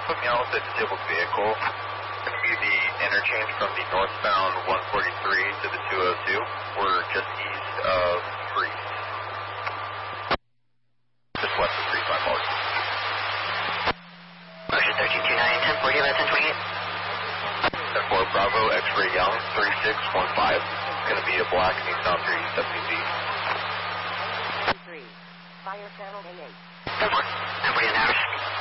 Put me on with a disabled vehicle. It's going to be the interchange from the northbound 143 to the 202. We're just east of Freeze. Just west of Freeze by Mullet. Motion 1329, 1040, about 1028. 4 Bravo, X-ray Young, 3615. It's going to be a black Nissan 370Z. 3, fire channel A8. 1040 an hour.